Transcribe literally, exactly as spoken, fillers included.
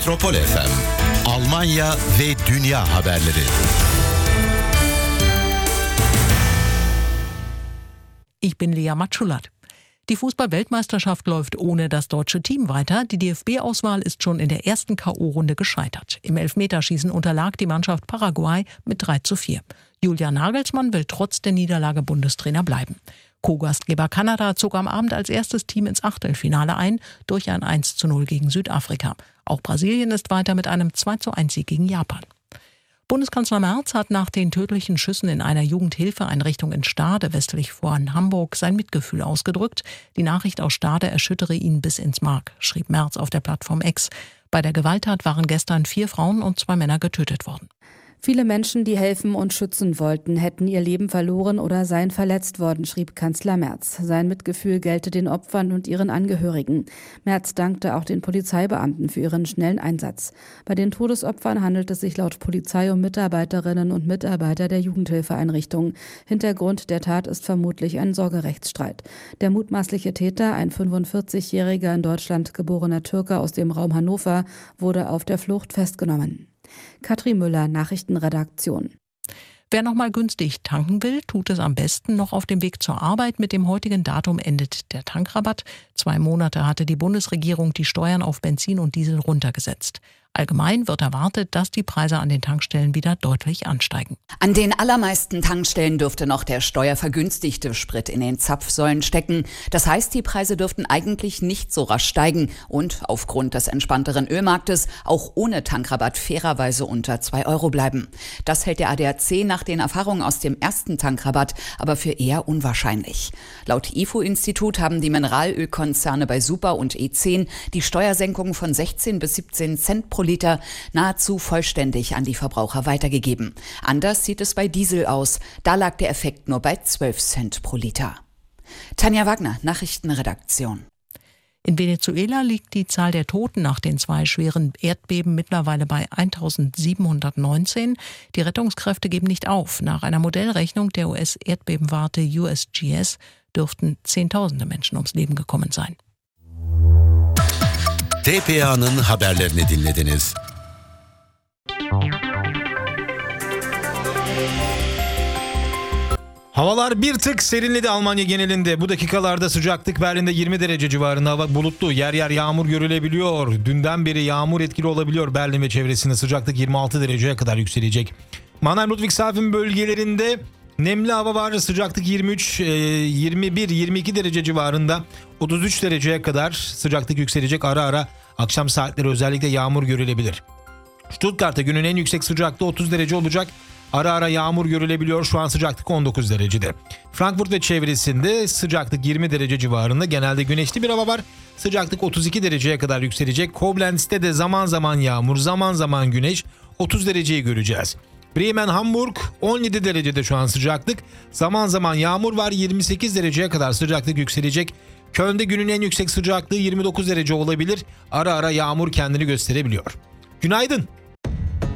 Metropol F M, Almanya ve dünya haberleri. Ich bin Lea Matschulat. Die Fußball-Weltmeisterschaft läuft ohne das deutsche Team weiter. Die D F B-Auswahl ist schon in der ersten K O-Runde gescheitert. Im Elfmeterschießen unterlag die Mannschaft Paraguay mit drei zu vier. Julian Nagelsmann will trotz der Niederlage Bundestrainer bleiben. Co-Gastgeber Kanada zog am Abend als erstes Team ins Achtelfinale ein, durch ein eins zu null gegen Südafrika. Auch Brasilien ist weiter mit einem zwei zu eins Sieg gegen Japan. Bundeskanzler Merz hat nach den tödlichen Schüssen in einer Jugendhilfeeinrichtung in Stade westlich von Hamburg sein Mitgefühl ausgedrückt. Die Nachricht aus Stade erschüttere ihn bis ins Mark, schrieb Merz auf der Plattform X. Bei der Gewalttat waren gestern vier Frauen und zwei Männer getötet worden. Viele Menschen, die helfen und schützen wollten, hätten ihr Leben verloren oder seien verletzt worden, schrieb Kanzler Merz. Sein Mitgefühl gelte den Opfern und ihren Angehörigen. Merz dankte auch den Polizeibeamten für ihren schnellen Einsatz. Bei den Todesopfern handelt es sich laut Polizei um Mitarbeiterinnen und Mitarbeiter der Jugendhilfeeinrichtung. Hintergrund der Tat ist vermutlich ein Sorgerechtsstreit. Der mutmaßliche Täter, ein fünfundvierzigjähriger in Deutschland geborener Türke aus dem Raum Hannover, wurde auf der Flucht festgenommen. Katrin Müller, Nachrichtenredaktion. Wer noch mal günstig tanken will, tut es am besten noch auf dem Weg zur Arbeit. Mit dem heutigen Datum endet der Tankrabatt. Zwei Monate hatte die Bundesregierung die Steuern auf Benzin und Diesel runtergesetzt. Allgemein wird erwartet, dass die Preise an den Tankstellen wieder deutlich ansteigen. An den allermeisten Tankstellen dürfte noch der steuervergünstigte Sprit in den Zapfsäulen stecken. Das heißt, die Preise dürften eigentlich nicht so rasch steigen und aufgrund des entspannteren Ölmarktes auch ohne Tankrabatt fairerweise unter zwei Euro bleiben. Das hält der A D A C nach den Erfahrungen aus dem ersten Tankrabatt aber für eher unwahrscheinlich. Laut I F O-Institut haben die Mineralölkonzerne bei Super und E zehn die Steuersenkung von sechzehn bis siebzehn Cent pro Liter nahezu vollständig an die Verbraucher weitergegeben. Anders sieht es bei Diesel aus. Da lag der Effekt nur bei zwölf Cent pro Liter. Tanja Wagner, Nachrichtenredaktion. In Venezuela liegt die Zahl der Toten nach den zwei schweren Erdbeben mittlerweile bei eintausendsiebenhundertneunzehn. Die Rettungskräfte geben nicht auf. Nach einer Modellrechnung der U S-Erdbebenwarte U S G S dürften Zehntausende Menschen ums Leben gekommen sein. T P A'nın haberlerini dinlediniz. Havalar bir tık serinledi Almanya genelinde. Bu dakikalarda sıcaklık Berlin'de yirmi derece civarında, hava bulutlu. Yer yer yağmur görülebiliyor. Dünden beri yağmur etkili olabiliyor Berlin ve çevresinde. Sıcaklık yirmi altı dereceye kadar yükselecek. Mannheim, Ludwigshafen bölgelerinde nemli hava var. Sıcaklık yirmi üç, yirmi bir, yirmi iki derece civarında. otuz üç dereceye kadar sıcaklık yükselecek. Ara ara akşam saatleri özellikle yağmur görülebilir. Stuttgart'ta günün en yüksek sıcaklığı otuz derece olacak. Ara ara yağmur görülebiliyor. Şu an sıcaklık on dokuz derecede. Frankfurt ve çevresinde sıcaklık yirmi derece civarında. Genelde güneşli bir hava var. Sıcaklık otuz iki dereceye kadar yükselecek. Koblenz'te de zaman zaman yağmur, zaman zaman güneş. otuz dereceyi göreceğiz. Bremen, Hamburg on yedi derecede şu an sıcaklık. Zaman zaman yağmur var. yirmi sekiz dereceye kadar sıcaklık yükselecek. Köln'de günün en yüksek sıcaklığı yirmi dokuz derece olabilir. Ara ara yağmur kendini gösterebiliyor. Günaydın.